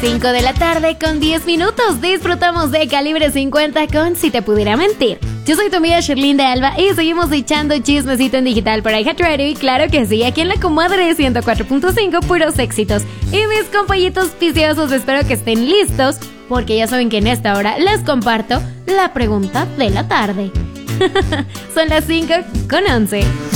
5 de la tarde con 10 minutos. Disfrutamos de Calibre 50 con Si Te Pudiera Mentir. Yo soy tu amiga Sherlyn de Alba y seguimos echando chismecito en digital para iHeartRadio. Y claro que sí, aquí en la comadre 104.5, puros éxitos. Y mis compañitos viciosos, espero que estén listos, porque ya saben que en esta hora les comparto la pregunta de la tarde. Son las 5:11.